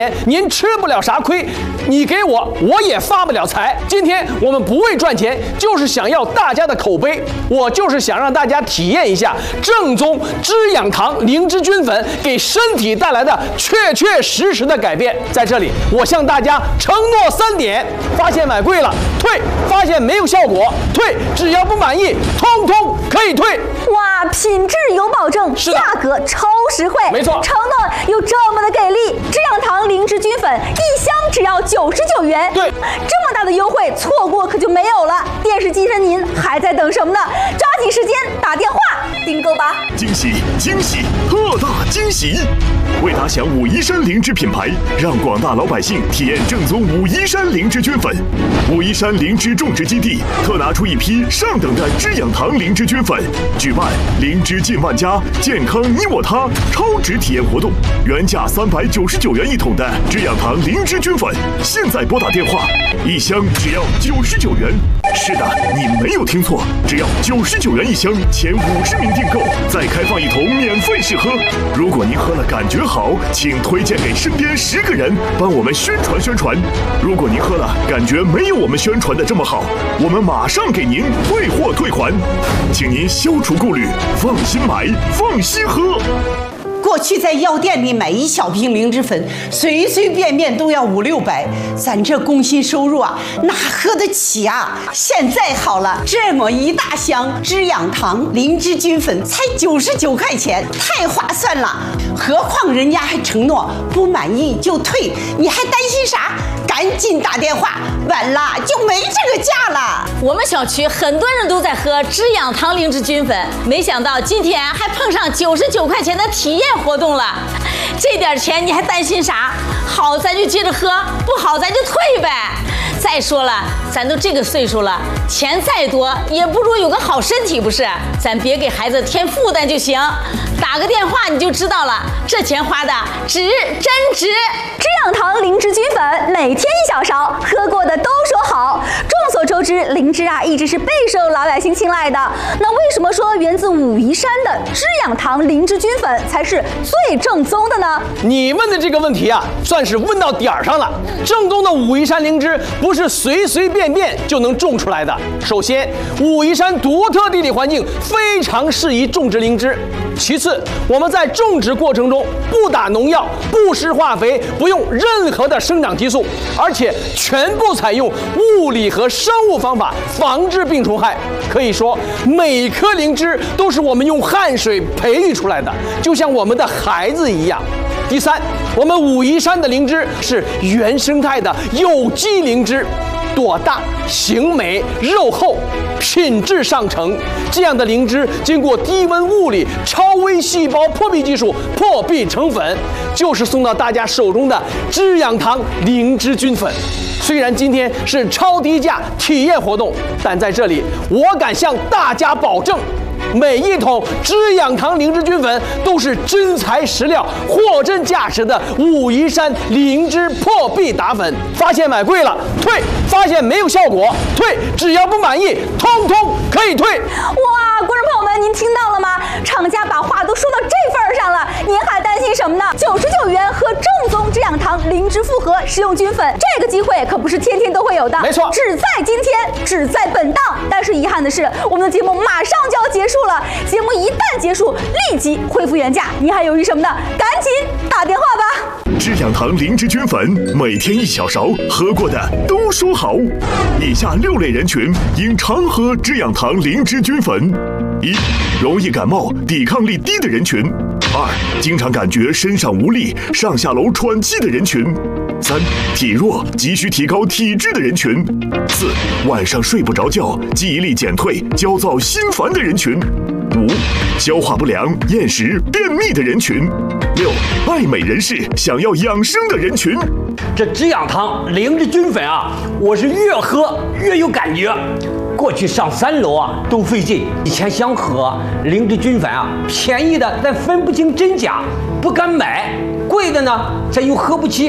您吃不了啥亏，你给我，我也发不了财。今天我们不为赚钱，就是想要大家的口碑，我就是想让大家体验一下正宗滋养堂灵芝菌粉给身体带来的确确实实的改变。在这里，我向大家承诺3点：发现买贵了退，发现没有效果退，只要不满意，通通可以退。 哇，品质有保证，价格超实惠， 没错， 承诺有这么的给力。滋养堂灵芝菌粉1箱只要99元， 对， 这么大的优惠，错过可就没有了。电视机前您还在等什么呢？抓紧时间打电话订购吧！ 惊喜惊喜，特大惊喜！为打响武夷山灵芝品牌，让广大老百姓体验正宗武夷山灵芝菌粉。武夷山灵芝种植基地特拿出一批上等的滋养堂灵芝菌粉，举办灵芝进万家，健康你我他超值体验活动。原价399元1桶的滋养堂灵芝菌粉，现在拨打电话，1箱只要99元。是的，你没有听错，只要99元1箱，前50名订购，再开放1桶免费试喝。如果您喝了感觉好，请推荐给身边10个人，帮我们宣传宣传。如果您喝了感觉没有我们宣传的这么好，我们马上给您退货退款，请您消除顾虑，放心买，放心喝。 过去在药店里买1小瓶灵芝粉，随随便便都要500-600，咱这工薪收入啊，哪喝得起啊？现在好了，这么一大箱滋养堂灵芝菌粉才99块钱，太划算了。何况人家还承诺不满意就退，你还担心啥？赶紧打电话，晚了就没这个价了。 我们小区很多人都在喝滋养堂灵芝菌粉，没想到今天还碰上99块钱的体验活动了。这点钱你还担心啥？好咱就接着喝，不好咱就退呗。再说了，咱都这个岁数了，钱再多也不如有个好身体，不是？咱别给孩子添负担就行。打个电话你就知道了，这钱花的值，真值。 滋养堂灵芝菌粉每天1小勺，喝过的都说好。众所周知，灵芝啊一直是备受老百姓青睐的。那为什么说源自武夷山的滋养堂灵芝菌粉才是最正宗的呢？ 你问的这个问题啊，算是问到点儿上了。正宗的武夷山灵芝不是随随便便就能种出来的。首先，武夷山独特地理环境非常适宜种植灵芝。其次，我们在种植过程中不打农药、不施化肥、不用任何的生长激素，而且全部采用物理和生物方法防治病虫害。可以说，每颗灵芝都是我们用汗水培育出来的，就像我们的孩子一样。第三，我们武夷山的灵芝是原生态的有机灵芝，朵大、形美、肉厚，品质上乘。这样的灵芝经过低温物理超微细胞破壁技术破壁成粉，就是送到大家手中的滋养堂灵芝菌粉。虽然今天是超低价体验活动，但在这里我敢向大家保证，每1桶滋养堂灵芝菌粉都是真材实料、货真价实的武夷山灵芝破壁打粉。发现买贵了退，发现没有效果退，只要不满意，通通可以退。 哇，观众朋友们，您听到了吗？厂家把话都说到这份儿上了，您还担心什么呢？99元喝正宗滋养堂灵芝复合食用菌粉，这个机会可不是天天都会有的， 没错， 只在今天，只在本档。但是遗憾的是，我们的节目马上就要结束了，节目一旦结束，立即恢复原价，您还犹豫什么呢？赶紧打电话吧！ 滋养堂灵芝菌粉每天1小勺，喝过的都说好。以下6类人群应常喝滋养堂灵芝菌粉：1. 容易感冒、抵抗力低的人群；2. 经常感觉身上无力、上下楼喘气的人群； 3. 体弱、急需提高体质的人群； 4. 晚上睡不着觉、记忆力减退、焦躁心烦的人群； 5. 消化不良、厌食、便秘的人群； 6. 爱美人士想要养生的人群。 这滋养堂灵芝菌粉啊，我是越喝越有感觉。过去上3楼啊都费劲，以前想喝灵芝菌粉啊，便宜的咱分不清真假，不敢买；贵的呢咱又喝不起。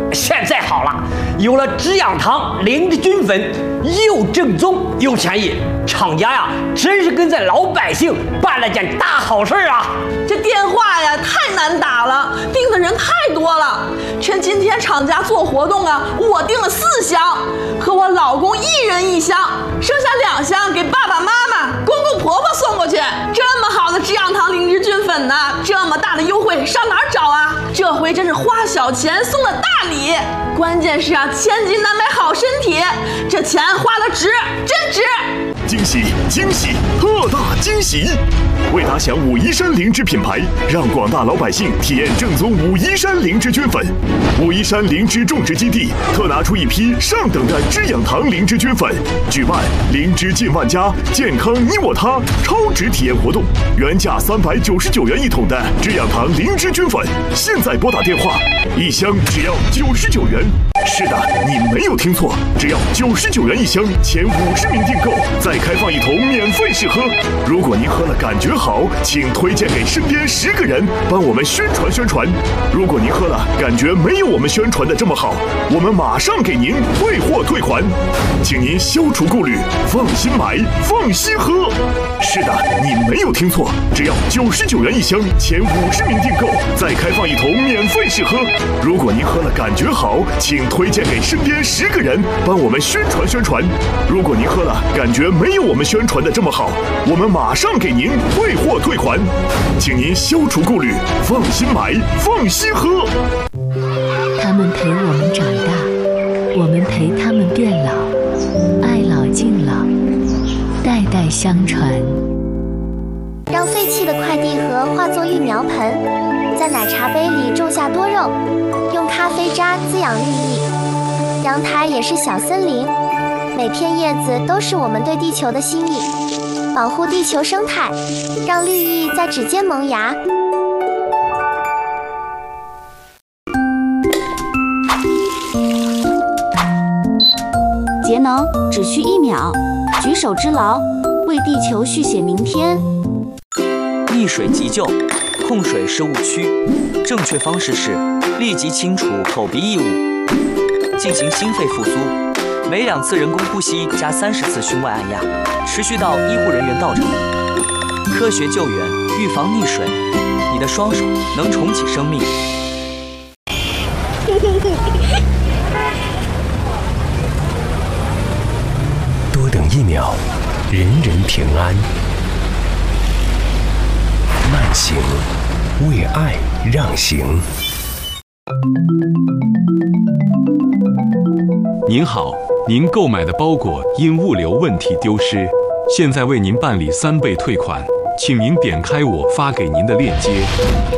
现在好了，有了止痒糖灵芝菌粉，又正宗又便宜，厂家呀真是跟在老百姓办了件大好事啊！ 这电话呀太难打了，订的人太多了。趁今天厂家做活动啊，我订了4箱，和我老公1人1箱，剩下2箱给爸爸妈妈、公公婆婆送过去。这么好的止痒糖灵芝菌粉呢，这么大的优惠上哪儿找啊？这回真是花小钱送了大礼，关键是啊，千金难买好身体，这钱花得值，真值！ 惊喜惊喜，特大惊喜！为打响武夷山灵芝品牌，让广大老百姓体验正宗武夷山灵芝菌粉。武夷山灵芝种植基地特拿出一批上等的止痒糖灵芝菌粉，举办灵芝近万家，健康你我他超值体验活动。原价399元1桶的止痒糖灵芝菌粉，现在拨打电话，1箱只要99元。是的，你没有听错，只要99元1箱，前50名订购，再开放1桶免费试喝。如果您喝了感觉好，请推荐给身边10个人，帮我们宣传宣传。如果您喝了感觉没有我们宣传的这么好，我们马上给您退货退款，请您消除顾虑，放心买，放心喝。是的，你没有听错，只要99元1箱，前50名订购，再开放1桶免费试喝。如果您喝了感觉好，请推荐给身边10个人，帮我们宣传宣传。如果您喝了感觉没有我们宣传的这么好，我们马上给您退货退款，请您消除顾虑，放心买，放心喝。 他们陪我们长大，我们陪他们变老，爱老敬老，代代相传。 让废弃的快递盒化作育苗盆，在奶茶杯里种下多肉，用咖啡渣滋养绿意。阳台也是小森林，每片叶子都是我们对地球的心意。保护地球生态，让绿意在指尖萌芽。 节能只需1秒，举手之劳，为地球续写明天。 溺水急救，控水是误区，正确方式是立即清除口鼻异物，进行心肺复苏，每2次人工呼吸加30次胸外按压，持续到医护人员到场。科学救援，预防溺水，你的双手能重启生命。 多等1秒，人人平安。慢行，为爱让行。 您好，您购买的包裹因物流问题丢失，现在为您办理3倍退款，请您点开我发给您的链接。